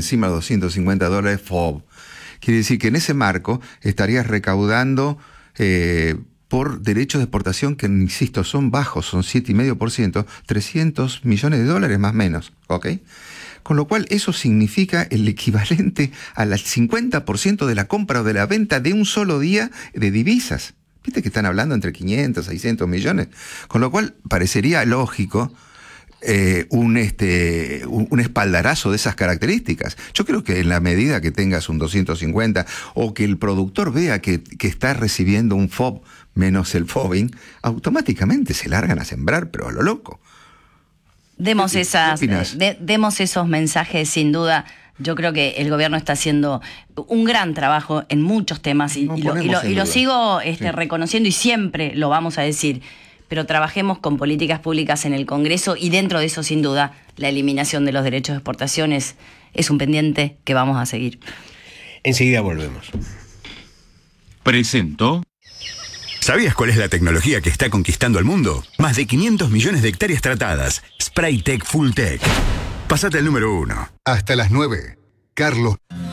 encima de $250 FOB. Quiere decir que en ese marco estarías recaudando por derechos de exportación que, insisto, son bajos, son 7,5%, $300 millones más o menos, ¿ok? Con lo cual eso significa el equivalente al 50% de la compra o de la venta de un solo día de divisas. ¿Viste que están hablando entre 500, 600 millones? Con lo cual parecería lógico un espaldarazo de esas características. Yo creo que en la medida que tengas un 250 o que el productor vea que está recibiendo un FOB menos el FOBing, automáticamente se largan a sembrar, pero a lo loco. Demos esos mensajes, sin duda. Yo creo que el gobierno está haciendo un gran trabajo en muchos temas y lo sigo reconociendo y siempre lo vamos a decir. Pero trabajemos con políticas públicas en el Congreso y dentro de eso, sin duda, la eliminación de los derechos de exportación es un pendiente que vamos a seguir. Enseguida volvemos. Presento. ¿Sabías cuál es la tecnología que está conquistando el mundo? Más de 500 millones de hectáreas tratadas. Spraytec Full Tech. Pásate al número 1. Hasta las 9. Carlos.